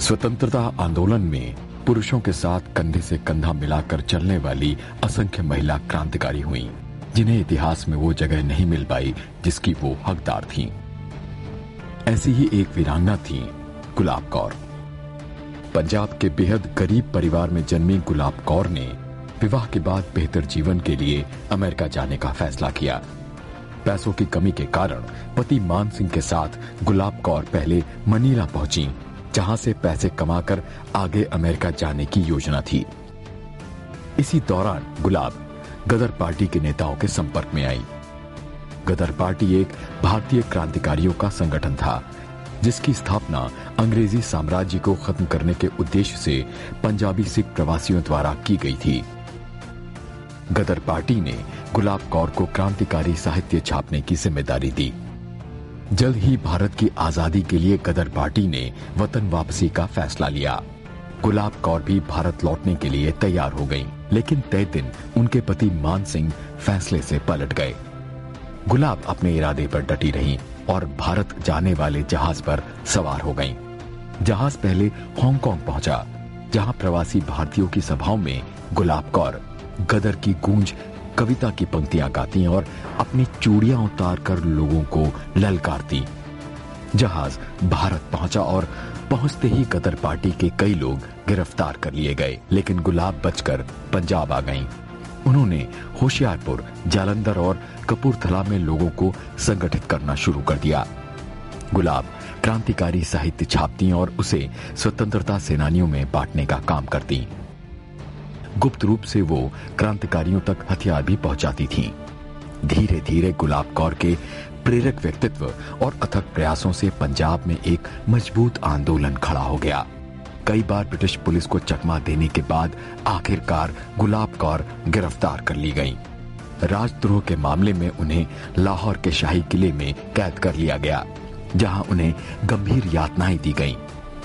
स्वतंत्रता आंदोलन में पुरुषों के साथ कंधे से कंधा मिलाकर चलने वाली असंख्य महिला क्रांतिकारी हुईं, जिन्हें इतिहास में वो जगह नहीं मिल पाई जिसकी वो हकदार थीं। ऐसी ही एक वीरांगना थी गुलाब कौर। पंजाब के बेहद गरीब परिवार में जन्मी गुलाब कौर ने विवाह के बाद बेहतर जीवन के लिए अमेरिका जाने का फैसला किया। पैसों की कमी के कारण पति मान सिंह के साथ गुलाब कौर पहले मनीला पहुंची, जहां से पैसे कमाकर आगे अमेरिका जाने की योजना थी। इसी दौरान गुलाब गदर पार्टी के नेताओं के संपर्क में आई। गदर पार्टी एक भारतीय क्रांतिकारियों का संगठन था, जिसकी स्थापना अंग्रेजी साम्राज्य को खत्म करने के उद्देश्य से पंजाबी सिख प्रवासियों द्वारा की गई थी। गदर पार्टी ने गुलाब कौर को क्रांतिकारी साहित्य छापने की जिम्मेदारी दी। जल्द ही भारत की आजादी के लिए गदर पार्टी ने वतन वापसी का फैसला लिया। गुलाब कौर भी भारत लौटने के लिए तैयार हो गईं, लेकिन तय दिन उनके पति मान सिंह फैसले से पलट गए। गुलाब अपने इरादे पर डटी रहीं और भारत जाने वाले जहाज पर सवार हो गईं। जहाज पहले हांगकांग पहुंचा, जहां प्रवासी भारतीयों की सभाओं में गुलाब कौर गदर की गूंज कविता की पंक्तियां गाती और अपनी चूड़ियां उतार कर लोगों को ललकारती। जहाज भारत पहुंचा और पहुंचते ही गदर पार्टी के कई लोग गिरफ्तार कर लिए गए, लेकिन गुलाब बचकर पंजाब आ गईं। उन्होंने होशियारपुर, जालंधर और कपूरथला में लोगों को संगठित करना शुरू कर दिया। गुलाब क्रांतिकारी साहित्य छापती और उसे स्वतंत्रता सेनानियों में बांटने का काम करती। गुप्त रूप से वो क्रांतिकारियों तक हथियार भी पहुंचाती थीं। धीरे धीरे गुलाब कौर के प्रेरक व्यक्तित्व और अथक प्रयासों से पंजाब में एक मजबूत आंदोलन खड़ा हो गया। कई बार ब्रिटिश पुलिस को चकमा देने के बाद आखिरकार गुलाब कौर गिरफ्तार कर ली गईं। राजद्रोह के मामले में उन्हें लाहौर के शाही किले में कैद कर लिया गया, जहां उन्हें गंभीर यातनाएं दी गईं।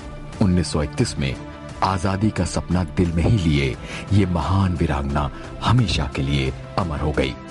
1931 में आजादी का सपना दिल में ही लिए ये महान वीरांगना हमेशा के लिए अमर हो गई।